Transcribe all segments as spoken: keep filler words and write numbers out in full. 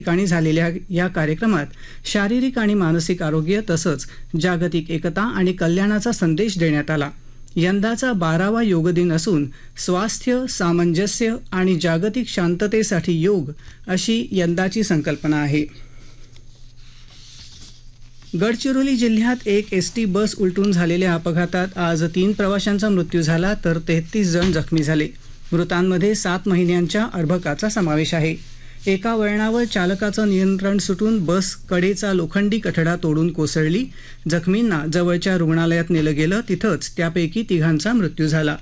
ठिकाणी झालेल्या या कार्यक्रमात शारीरिक आणि मानसिक आरोग्य तसंच जागतिक एकता आणि कल्याणाचा संदेश देण्यात आला। यंदाचा बारावा योग दिन असून स्वास्थ्य, सामंजस्य आणि जागतिक शांततेसाठी योग अशी यंदाची संकल्पना आहे। गडचिरोली जिल्ह्यात एक एसटी बस उलटून झालेल्या अपघातात आज तीन प्रवाशांचा मृत्यू झाला तर तेहतीस जण जखमी झाले। मृतांमध्ये सात महिन्यांच्या अर्भकाचा समावेश आहे। एका वळणावर चालकाचं नियंत्रण सुटून बस कडेचा लोखंडी कठडा तोडून कोसळली। जखमींना जवळच्या रुग्णालयात नेलं गेलं, तिथंच त्यापैकी तिघांचा मृत्यू झाला।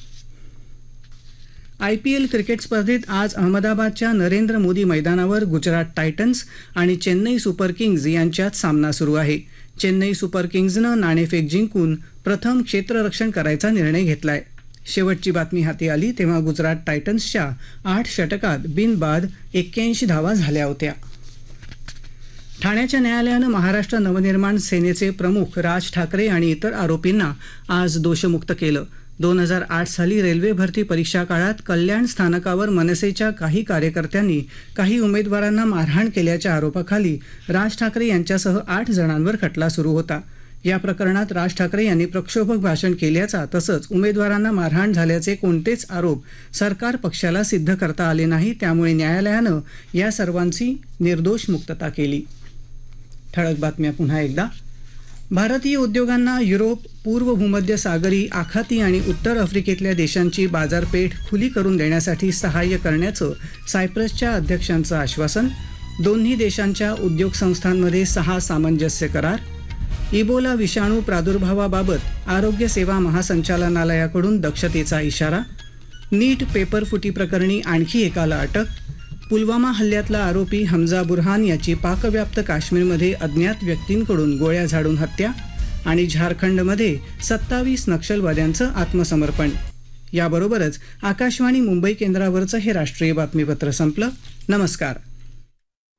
आयपीएल क्रिकेट स्पर्धेत आज अहमदाबादच्या नरेंद्र मोदी मैदानावर गुजरात टायटन्स आणि चेन्नई सुपर किंग्ज यांच्यात सामना सुरू आहे। चेन्नई सुपर किंग्जनं नाणेफेक जिंकून प्रथम क्षेत्ररक्षण करायचा निर्णय घेतलाय। शेवटची बातमी हाती आली तेव्हा गुजरात टायटन्सच्या आठ षटकात बिनबाद एक्क्याऐंशी धावा झाल्या होत्या। ठाण्याच्या न्यायालयानं महाराष्ट्र नवनिर्माण सेनेचे प्रमुख राज ठाकरे आणि इतर आरोपींना आज दोषमुक्त केलं। दोन हजार आठ साली रेल्वे भरती परीक्षा काळात कल्याण स्थानकावर मनसेच्या काही कार्यकर्त्यांनी काही उमेदवारांना मारहाण केल्याच्या आरोपाखाली राज ठाकरे यांच्यासह आठ जणांवर खटला सुरू होता। या प्रकरणात राज ठाकरे यांनी प्रक्षोभक भाषण केल्याचा तसंच उमेदवारांना मारहाण झाल्याचे कोणतेच आरोप सरकार पक्षाला सिद्ध करता आले नाही, त्यामुळे न्यायालयानं या सर्वांची निर्दोष मुक्तता केली। ठळक बातम्या पुन्हा एकदा। भारतीय उद्योगांना युरोप, पूर्व भूमध्य सागरी, आखाती आणि उत्तर आफ्रिकेतल्या देशांची बाजारपेठ खुली करून देण्यासाठी सहाय्य करण्याचं सायप्रसच्या अध्यक्षांचं आश्वासन। दोन्ही देशांच्या उद्योग संस्थांमध्ये सहा सामंजस्य करार। इबोला विषाणू प्रादुर्भावाबाबत आरोग्य सेवा महासंचालनालयाकडून दक्षतेचा इशारा। नीट पेपरफुटी प्रकरणी आणखी एकाला अटक। पुलवामा हल्ल्यातला आरोपी हमजा बुरहान याची पाकव्याप्त काश्मीरमध्ये अज्ञात व्यक्तींकडून गोळ्या झाडून हत्या। आणि झारखंडमध्ये सत्तावीस नक्षलवाद्यांचं आत्मसमर्पण। याबरोबरच आकाशवाणी मुंबई केंद्रावरचं हे राष्ट्रीय बातमीपत्र संपलं। नमस्कार।